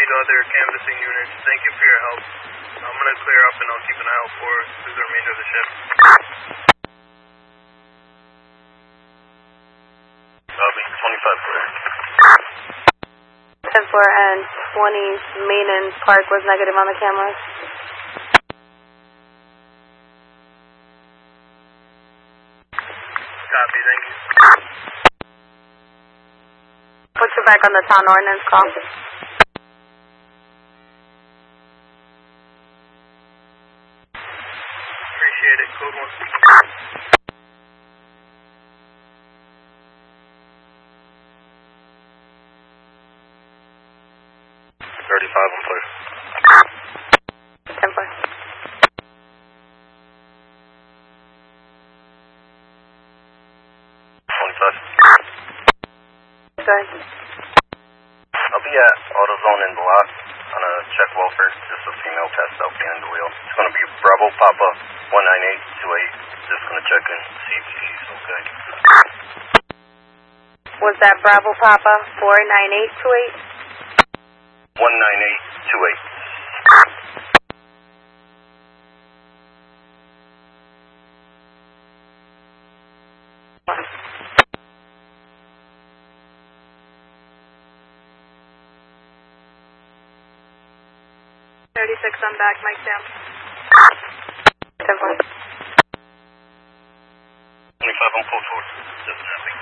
need other canvassing units. Thank you for your help. I'm going to clear up and I'll keep an eye out for through the remainder of the shift. Copy. 25 clear. 10-4 and 20 Main and Park was negative on the cameras. Copy, thank you. Put you back on the town ordinance call. Appreciate it. Code 1. 35 on clear. 10-4. Go ahead. I'll be at AutoZone in Block on a check welfare, just a female passed out behind the wheel. It's going to be Bravo Papa 19828. Just going to check in, see if he's okay. Was that Bravo Papa 49828? 19828. I'm back, Mike Sam. 10-4. 25 on code 4. Definitely.